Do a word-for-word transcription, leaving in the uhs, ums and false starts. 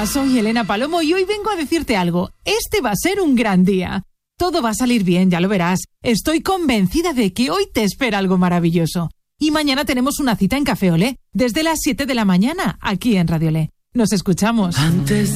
Hola, soy Elena Palomo y hoy vengo a decirte algo. Este va a ser un gran día. Todo va a salir bien, ya lo verás. Estoy convencida de que hoy te espera algo maravilloso. Y mañana tenemos una cita en Café Olé, desde las siete de la mañana, aquí en Radio Olé. Nos escuchamos. Antes